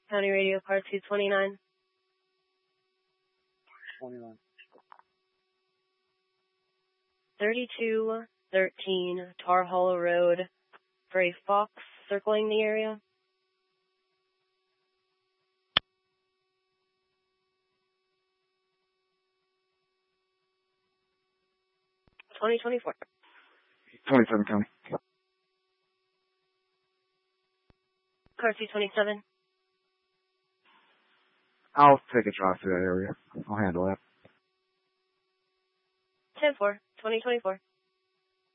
County Radio Car 229. 29. 3213 Tar Hollow Road. Gray Fox circling the area. Twenty 27 County. Car 227. I'll take a drive through that area. I'll handle that. 10-4, 2024.